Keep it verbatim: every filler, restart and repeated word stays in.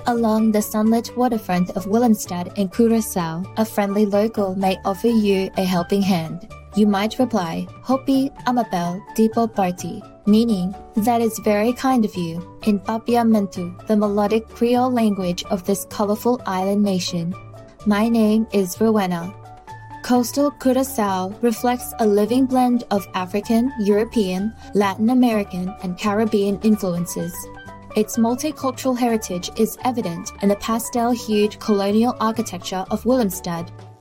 Along the sunlit waterfront of Willemstad in Curaçao, a friendly local may offer you a helping hand. You might reply, Hopi Amapel Dipo Party, meaning, that is very kind of you, in Papiamentu, the melodic Creole language of this colorful island nation. My name is Rowena. Coastal Curaçao reflects a living blend of African, European, Latin American, and Caribbean influences. Its multicultural heritage is evident in the pastel-hued colonial architecture of Willemstad,